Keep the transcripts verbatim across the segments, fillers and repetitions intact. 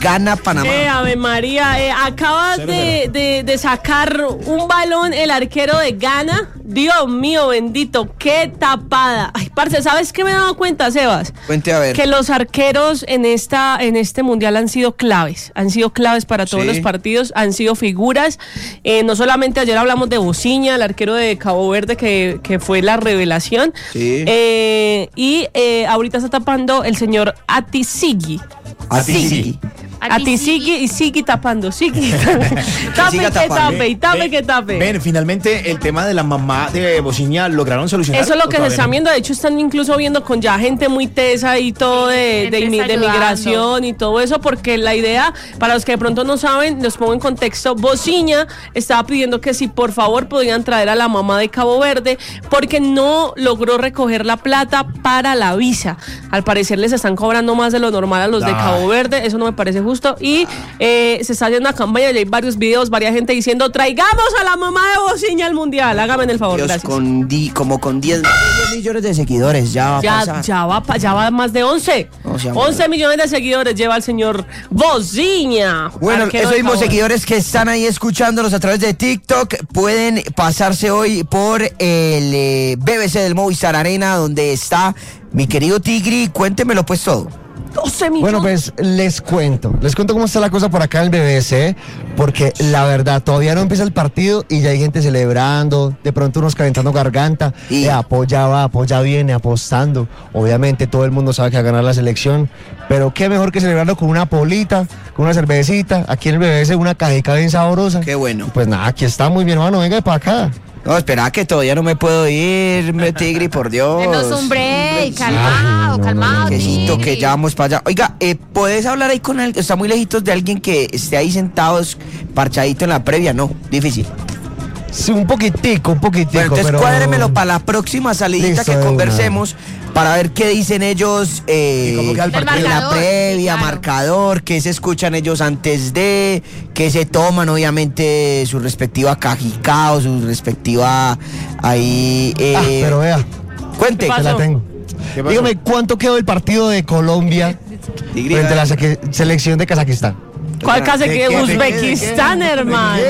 Gana Panamá. Eh, Ave María, eh, acaba de, de, de sacar un balón el arquero de Ghana. Dios mío, bendito, qué tapada. Ay, parce, ¿sabes qué me he dado cuenta, Sebas? Cuente a ver. Que los arqueros en esta en este mundial han sido claves, han sido claves para todos Sí. los partidos, han sido figuras. Eh, no solamente ayer hablamos de Bociña, el arquero de Cabo Verde, que, que fue la revelación. Sí. Eh, y eh, ahorita está tapando el señor Ati-Sigi. Ati-Sigi. Ati-Sigi y Sigi tapando, Sigi. Tape siga que tapando. tape, y tape Ven, que tape. Ven, finalmente el tema de la mamá de Bociña lograron solucionar. Eso es lo que se ¿Todavía están no? viendo. De hecho, están incluso viendo con ya gente muy tesa y todo de, gente de, inmi- está de ayudando. migración y todo eso, porque la idea, para los que de pronto no saben, los pongo en contexto. Bociña estaba pidiendo que si por favor podían traer a la mamá de Cabo Verde, porque no logró recoger la plata para la visa. Al parecer les están cobrando más de lo normal a los de Ay. Cabo Verde. Eso no me parece justo. Y eh, se está haciendo una campaña y hay varios videos, varias gente diciendo: traigamos a la mamá de Bociña al mundial. Hágame el favor, Dios, gracias. con di, como con diez millones de seguidores. Ya va a Ya, pasar. ya va, pa- ya va más de once. No, sí, once millones de seguidores lleva el señor Bociña. Bueno, arquero esos de mismos Cabo Verde. seguidores que están ahí escuchándolos a través de TikTok pueden pasarse hoy por el eh, B B C del Movistar Arena, donde está mi querido Tigri. Cuéntemelo pues todo. doce millones. Bueno, pues les cuento, les cuento cómo está la cosa por acá en el B B C, porque la verdad todavía no empieza el partido y ya hay gente celebrando, de pronto unos calentando garganta, Y- eh, apoya va, apoya viene, apostando. Obviamente todo el mundo sabe que va a ganar la selección, pero qué mejor que celebrarlo con una polita, con una cervecita, aquí en el B B C una cajica bien sabrosa. Qué bueno. Pues nada, aquí está muy bien, hermano, venga para acá. No, espera que todavía no me puedo ir, me Tigri, por Dios. Denos un break, calmado, Ay, no, no, calmado. Quesito, que Tigri. ya vamos para allá. Oiga, eh, ¿puedes hablar ahí con alguien? Está muy lejitos de alguien que esté ahí sentado, es- parchadito en la previa. No, difícil. Sí, un poquitico, un poquitico. Bueno, entonces pero... cuádremelo para la próxima salidita Listo, que de una. conversemos para ver qué dicen ellos eh, ¿Y cómo queda el Del partido? en la marcador, previa, sí, claro. marcador, qué se escuchan ellos antes de, qué se toman, obviamente, su respectiva cajicao, su respectiva ahí... eh, Ah, pero vea, cuente. ¿Qué se la pasó? tengo. ¿Qué pasó? Dígame, ¿cuánto quedó el partido de Colombia Tigri, frente a la ¿qué- seque- selección de Kazajistán? ¿Cuál casa qué- que qué- Uzbekistán, qué- hermano?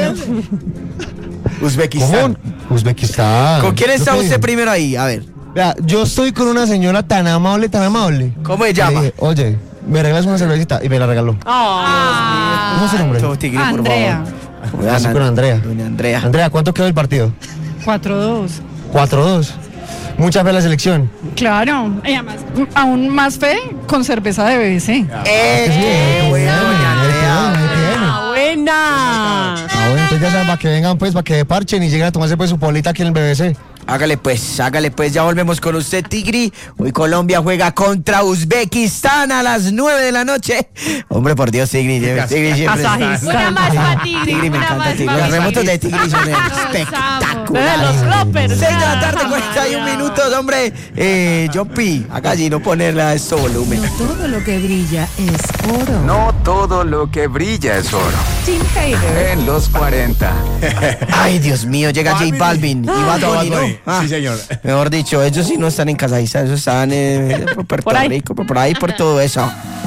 Uzbekistán. ¿Cómo? Uzbekistán. ¿Con quién está Lo que usted digo. primero ahí? A ver. Vea, yo estoy con una señora tan amable, tan amable. ¿Cómo se Le llama? dije, oye, ¿me regalas una cervecita? Y me la regaló. Ah, ¿Cómo se llama? Todo, Tigri, por Andrea. favor. Ah, sí, con Andrea. Doña Andrea. Andrea, ¿cuánto quedó el partido? cuatro dos. cuatro dos. Mucha fe a la selección. Claro. Y además, aún más fe con cerveza de B B C. ¡Eh! qué bueno, doña Andrea! Ahí tiene. ah, buena. Ah, bueno, entonces ya saben, para que vengan pues, para que parchen y lleguen a tomarse pues su polita aquí en el B B C. Hágale pues, hágale pues, ya volvemos con usted, Tigri. Hoy Colombia juega contra Uzbekistán a las nueve de la noche. Hombre, por Dios, Tigri, Tigri siempre está- Kazajistán. Una más para Tigri. Tigri, me una encanta más Tigri. pa' Los Tigri. remotos de Tigri son De espectaculares. los Loppers. seis de la tarde, cuarenta y un minutos, hombre. Eh, John P, acá sí, no ponerle a esto volumen. Todo lo que brilla es oro. No todo lo que brilla es oro. Tim Hater. En los cuarenta. Ay, Dios mío, llega J Balvin y Bad Bad Bunny, ¿no? Bunny, Ah, sí, señor. Mejor dicho, ellos sí no están en Kazajistán, ellos están eh, por Puerto Por ahí. Rico, por, por ahí, por todo eso.